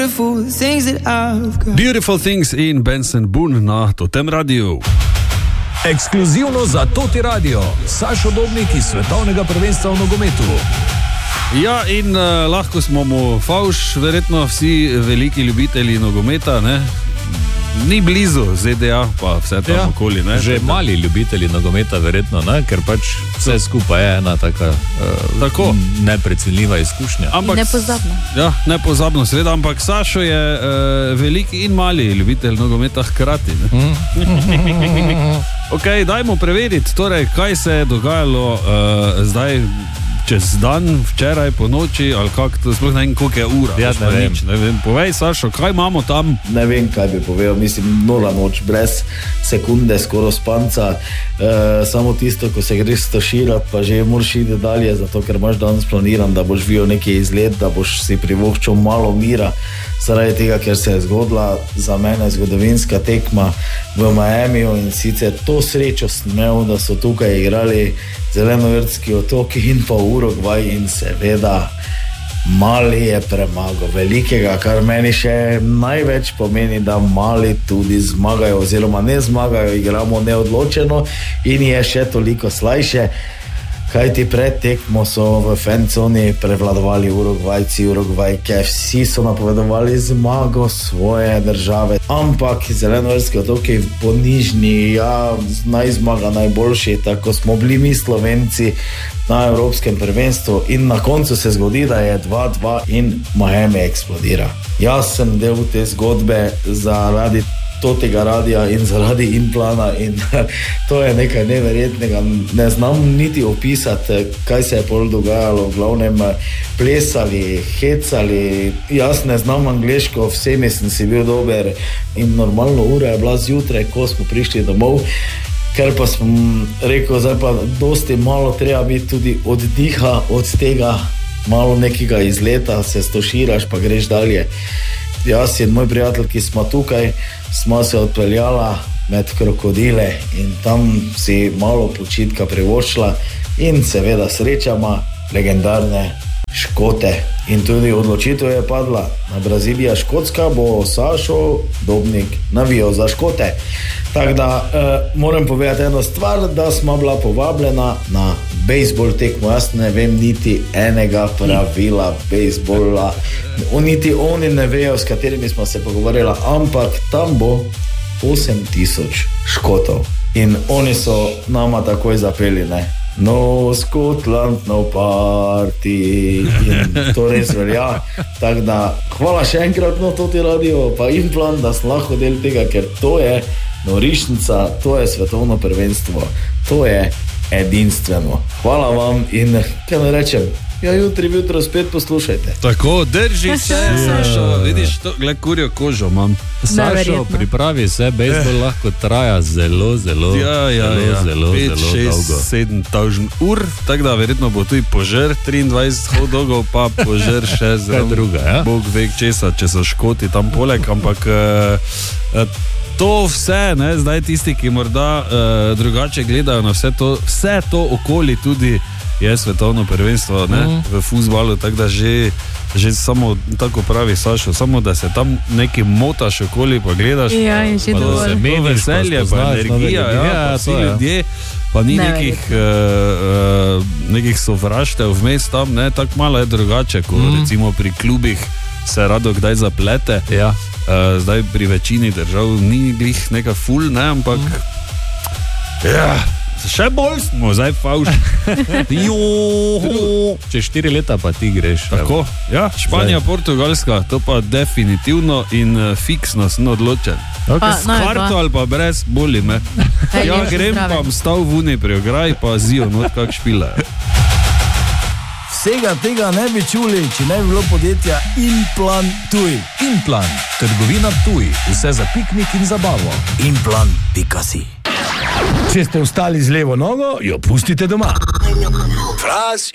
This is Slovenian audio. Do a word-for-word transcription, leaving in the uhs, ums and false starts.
Beautiful Things in Benson Boone na Totem radiju. Ekskluzivno za Toti radio, Sašo Dobnik iz svetovnega prvenstva v nogometu. Ja, in uh, lahko smo mu favš, verjetno vsi veliki ljubitelji nogometa, ne? Ni blizu Z D A, pa vse tam ja, okoli, ne? Že Tako. Mali ljubitelji nogometa, verjetno, ne? Ker pač vse skupaj je ena taka uh, Tako. neprecenljiva izkušnja. Ampak, nepozabno. Ja, nepozabno, seveda, ampak Sašo je uh, veliki in mali ljubitelj nogometa hkrati. Mm. Ok, dajmo preveriti, torej, kaj se je dogajalo uh, zdaj čez dan, včeraj po noči, ali kako, to sploh ne vem, koliko je ura. Ja, ne vem. Nič, ne vem. Povej, Sašo, kaj imamo tam? Ne vem, kaj bi povedal, mislim, nula noč, brez sekunde, skoro spanca, e, samo tisto, ko se greš stoširati, pa že moraš iti dalje, zato ker imaš danes planiran, da boš videl neki izlet, da boš si privoščil malo mira, zaradi tega, ker se je zgodila za mene zgodovinska tekma v Miamiju in sicer to srečo sem imel, da so tukaj igrali Zelenovrtski otoki in pa Urugvaj in seveda Mali je premagal velikega, kar meni še največ pomeni, da Mali tudi zmagajo oziroma ne zmagajo, igramo neodločeno in je še toliko slajše, kajti pred tekmo so v fanconi prevladovali Urugvajci, Urugvajke, vsi so napovedovali zmago svoje države, ampak Zelenovrtski otoki ponižni, ja, naj zmaga najboljši, tako smo bili mi Slovenci na Evropskem prvenstvu in na koncu se zgodi, da je dva dva in Miami eksplodira. Jaz sem del te zgodbe zaradi Totega radija in zaradi Inplana in to je nekaj neverjetnega. Ne znam niti opisati, kaj se je pol dogajalo, v glavnem plesali, hecali, jaz ne znam angleško, vsemi sem si bil dober in normalno ura je bila zjutraj, ko smo prišli domov, ker pa sem rekel, zdaj pa dosti malo treba biti tudi oddiha od tega, malo nekega izleta, se stoširaš pa greš dalje. Jaz in moj prijatelj, ki smo tukaj, smo se odpeljala med krokodile in tam si malo počitka privoščila in seveda srečama legendarne Škote. In tudi odločitev je padla. Na Brazilija Škotska bo Sašo Dobnik navijal za Škote. Tako da eh, moram povedati eno stvar, da smo bila povabljena na bejzbol tekmo. Jaz ne vem niti enega pravila bejzbola. Niti oni ne vejo, s katerimi smo se pogovarjala, ampak tam bo osem tisoč Škotov. In oni so nama takoj zapeli, ne? No Scotland, no party. In to res velja. Tako da hvala še enkrat na Toti radio pa Implan, da sem lahko del tega, ker to je norišnica, to je svetovno prvenstvo, to je edinstveno. Hvala vam in kaj ne rečem, ja, jutri, jutro spet poslušajte. Tako, drži se, Sašo, vidiš, to, gled, kurjo kožo imam. Sašo, pripravi se, bejzbol eh. lahko traja zelo, zelo, ja, ja, zelo, ja. zelo, pet, zelo šest, dolgo. sedem tavžen ur, tako da verjetno bo tudi požer triindvajset hodogov, pa požer še zelo druga, ja? Bog ve česa, če so Škoti tam poleg, ampak uh, to vse, ne, zdaj tisti, ki morda uh, drugače gledajo na vse to, vse to okoli tudi je svetovno prvenstvo, ne, mm. v fuzbalu, tako da že, že samo, tako pravi Sašo, samo da se tam neki motaš okoli, pa gledaš, ja, pa, pa da se meniš, veselje, pa, pa energija, ja, ja, pa vsi ljudje, pa ni ne nekih, uh, uh, nekih sovraštev vmes tam, ne, tako malo je drugače, ko mm. recimo pri klubih se rado kdaj zaplete, ja. uh, zdaj pri večini držav ni glih neka ful, ne, ampak mm. ja, še bolj smo, zdaj favš. Čez štiri leta pa ti greš. Tako, ja, Španija, zdaj. Portugalska, to pa definitivno in uh, fiksno sem odločen. Okay. S karto ali pa brez, boli me. Ja, grem pa stav v uni pri ograji, pa zijo not kak špila. Vsega tega ne bi čuli, če ne bi bilo podjetja Implan Tuj. Implan, trgovina Tuj, vse za piknik in zabavo. Implan pika si. Če ste vstali z levo nogo, jo pustite doma. Fras